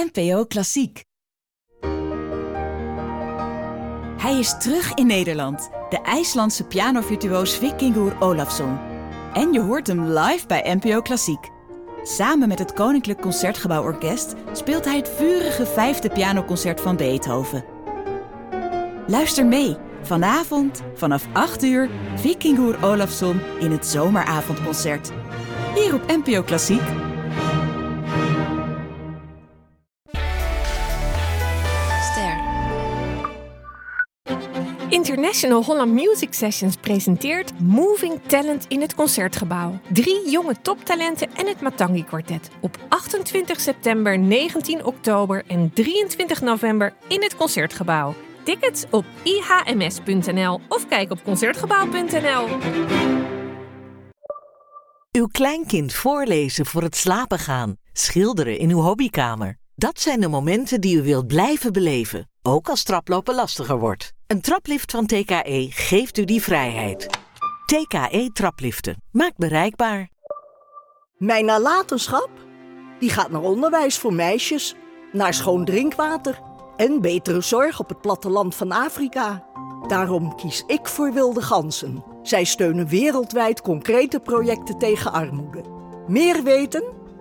NPO Klassiek. Hij is terug in Nederland, de IJslandse pianovirtuoos Vikingur Ólafsson. En je hoort hem live bij NPO Klassiek. Samen met het Koninklijk Concertgebouworkest speelt hij het vurige 5e pianoconcert van Beethoven. Luister mee, vanavond vanaf 8 uur, Vikingur Ólafsson in het zomeravondconcert. Hier op NPO Klassiek. International Holland Music Sessions presenteert Moving Talent in het Concertgebouw. 3 jonge toptalenten en het Matangi Quartet. Op 28 september, 19 oktober en 23 november in het Concertgebouw. Tickets op ihms.nl of kijk op concertgebouw.nl. Uw kleinkind voorlezen voor het slapen gaan. Schilderen in uw hobbykamer. Dat zijn de momenten die u wilt blijven beleven. Ook als traplopen lastiger wordt. Een traplift van TKE geeft u die vrijheid. TKE Trapliften. Maakt bereikbaar. Mijn nalatenschap? Die gaat naar onderwijs voor meisjes, naar schoon drinkwater en betere zorg op het platteland van Afrika. Daarom kies ik voor Wilde Ganzen. Zij steunen wereldwijd concrete projecten tegen armoede. Meer weten?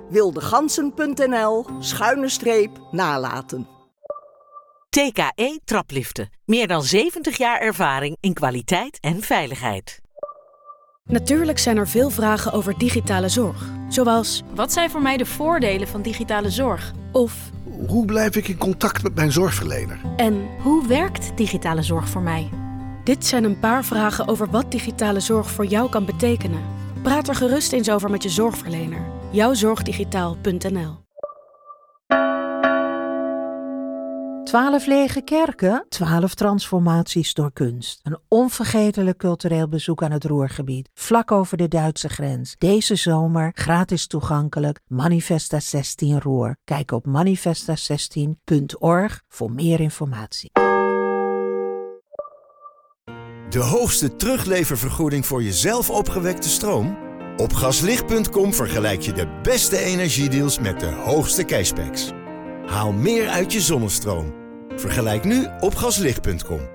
wildegansen.nl/nalaten. TKE Trapliften. Meer dan 70 jaar ervaring in kwaliteit en veiligheid. Natuurlijk zijn er veel vragen over digitale zorg. Zoals, wat zijn voor mij de voordelen van digitale zorg? Of, hoe blijf ik in contact met mijn zorgverlener? en Hoe werkt digitale zorg voor mij? dit zijn een paar vragen over wat digitale zorg voor jou kan betekenen. Praat er gerust eens over met je zorgverlener. Jouwzorgdigitaal.nl. 12 lege kerken, 12 transformaties door kunst. Een onvergetelijk cultureel bezoek aan het Ruhrgebied, vlak over de Duitse grens. Deze zomer gratis toegankelijk, Manifesta 16 Ruhr. Kijk op manifesta16.org voor meer informatie. De hoogste terugleververgoeding voor je zelf opgewekte stroom? Op gaslicht.com vergelijk je de beste energiedeals met de hoogste cashbacks. Haal meer uit je zonnestroom. Vergelijk nu op gaslicht.com.